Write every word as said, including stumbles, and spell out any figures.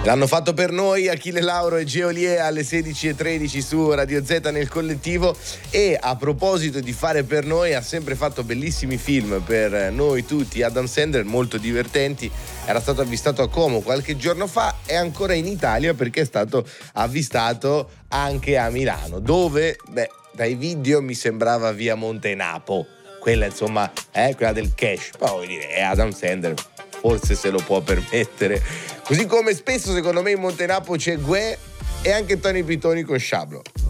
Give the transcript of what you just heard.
L'hanno fatto per noi Achille Lauro e Geolier alle sedici e tredici su Radio Z nel collettivo. E a proposito di fare per noi, ha sempre fatto bellissimi film per noi tutti. Adam Sandler, molto divertenti. Era stato avvistato a Como qualche giorno fa, è ancora in Italia perché è stato avvistato anche a Milano, dove, beh, dai video mi sembrava via Montenapo, quella insomma è quella del cash. Poi voglio dire, è Adam Sandler, forse se lo può permettere. Così come spesso secondo me in Montenapo c'è Gue e anche Tony Pitoni con Sciablo.